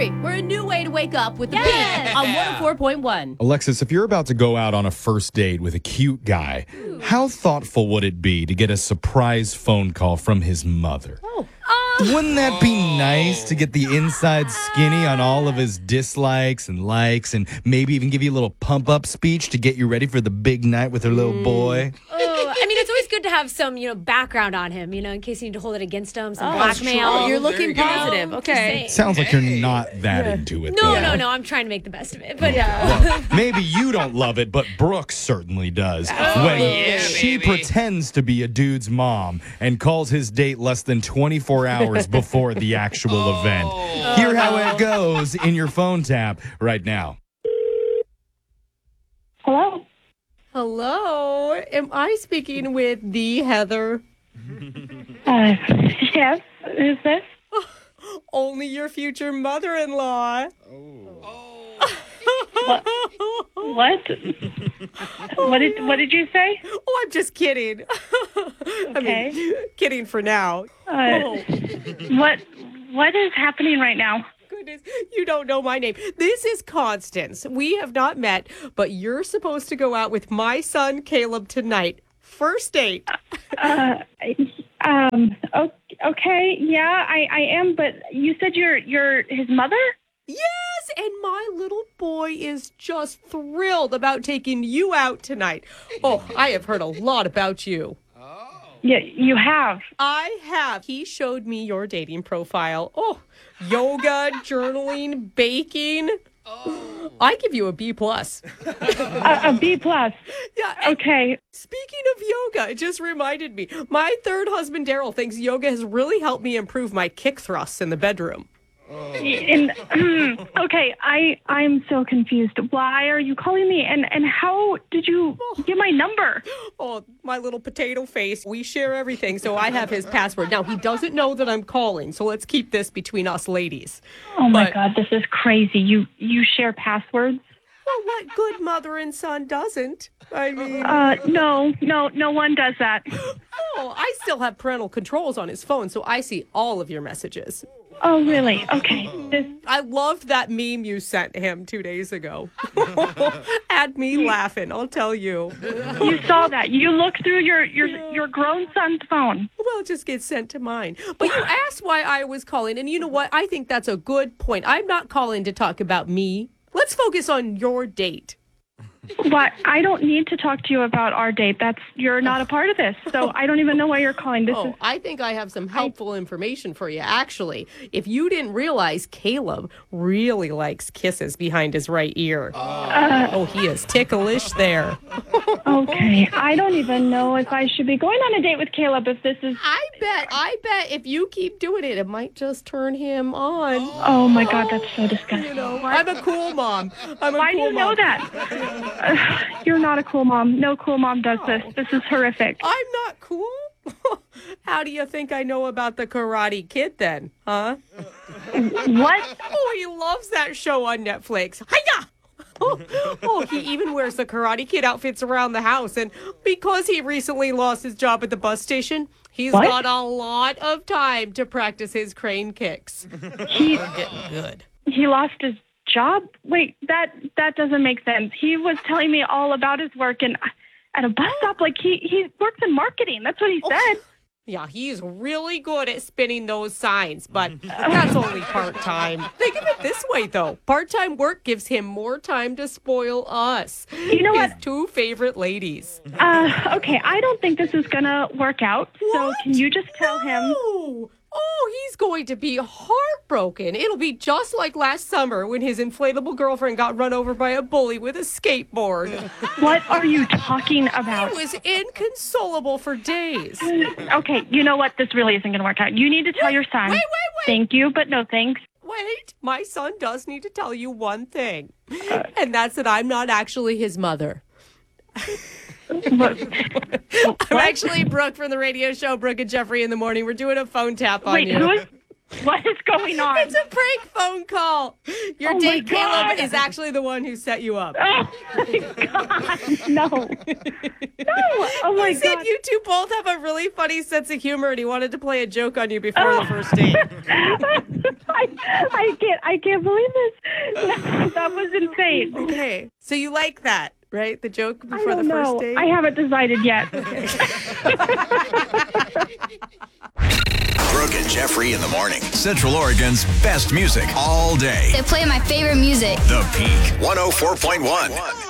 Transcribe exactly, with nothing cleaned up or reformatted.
Country. We're a new way to wake up with the Yes. beat on one oh four point one. Alexis, if you're about to go out on a first date with a cute guy, how thoughtful would it be to get a surprise phone call from his mother? Oh. Wouldn't that be nice to get the inside skinny on all of his dislikes and likes and maybe even give you a little pump-up speech to get you ready for the big night with her little boy? Oh, I mean, it's always good to have some, you know, background on him, you know, in case you need to hold it against him, some Oh, blackmail. oh, you're There looking you go. positive. Just Okay. saying. Sounds like you're not that into it. No, though. no, no. I'm trying to make the best of it. But Well, maybe you don't love it, but Brooke certainly does. when yeah, she baby. pretends to be a dude's mom and calls his date less than twenty-four hours before the actual event. Hear how it goes in your phone tap right now. Hello. Hello. Am I speaking with the Heather? Uh, yes. Who's this? Only your future mother-in-law. What? What did What did you say? Oh, I'm just kidding. I Okay. mean, kidding for now. Uh, what What is happening right now? Goodness, you don't know my name. This is Constance. We have not met, but you're supposed to go out with my son, Caleb, tonight. First date. Uh, um. o- Okay. Yeah, I, I am. But you said you're you're his mother. Yes, and my little boy is just thrilled about taking you out tonight. Oh, I have heard a lot about you. Yeah, you have. I have. He showed me your dating profile. Oh, yoga, journaling, baking. I give you a B plus. A, a B plus. Yeah. and Okay. Speaking of yoga, it just reminded me. My third husband, Daryl, thinks yoga has really helped me improve my kick thrusts in the bedroom. In, mm, okay. I I'm so confused. Why are you calling me? And and how did you get my number? Oh, my little potato face. We share everything, so I have his password. Now, he doesn't know that I'm calling, so let's keep this between us ladies. Oh my But- God, this is crazy. You you share passwords? Well, what good mother and son doesn't? I mean, Uh, no, no, no one does that. oh, I still have parental controls on his phone, so I see all of your messages. Oh, really? Okay. This, I loved that meme you sent him two days ago. Had me laughing, I'll tell you. you saw that. You looked through your, your, your grown son's phone. Well, it just gets sent to mine. But you asked why I was calling, and you know what? I think that's a good point. I'm not calling to talk about me. Let's focus on your date. What? I don't need to talk to you about our date. That's you're not a part of this. So I don't even know why you're calling. This Oh, is I think I have some helpful information for you, actually. If you didn't realize, Caleb really likes kisses behind his right ear. oh, he is ticklish there. okay. I don't even know if I should be going on a date with Caleb if this is. I bet, I bet if you keep doing it, it might just turn him on. Oh my God, that's so disgusting. You know, I'm a cool mom. I'm a Why do cool you know mom. that? Uh, you're not a cool mom. No cool mom does this. This is horrific. I'm not cool? How do you think I know about the Karate Kid then, huh? What? Oh, he loves that show on Netflix. Hiya! Oh, oh, he even wears the Karate Kid outfits around the house. And because he recently lost his job at the bus station, he's What? got a lot of time to practice his crane kicks. He Getting good. he lost his job? Wait, that that doesn't make sense. He was telling me all about his work and at a bus stop. Like he he works in marketing. That's what he said. Yeah, he's really good at spinning those signs, but that's only part-time. Think of it this way, though. Part-time work gives him more time to spoil us. You know his what? two favorite ladies. Uh, okay, I don't think this is gonna work out. So What? can you just tell him? Oh, oh, he's going to be heartbroken. It'll be just like last summer when his inflatable girlfriend got run over by a bully with a skateboard. What are you talking about? It was inconsolable for days. Okay, you know what? This really isn't gonna work out. You need to tell your son. Wait, wait, wait. Thank you, but no thanks. Wait, my son does need to tell you one thing, and that's that I'm not actually his mother. What? I'm actually Brooke from the radio show Brooke and Jeffrey in the Morning. We're doing a phone tap on Wait, you. who is What is going on? It's a prank phone call. Your Oh my date, God. Caleb, is actually the one who set you up. Oh my God. No. No. Oh my He said God. you two both have a really funny sense of humor, and he wanted to play a joke on you before the first date. I, I can't I can't believe this. That, that was insane. Okay, so you like that, right? The joke I before the don't first know. date? I haven't decided yet. Brooke and Jeffrey in the morning. Central Oregon's best music all day. They play my favorite music. The Peak one oh four point one.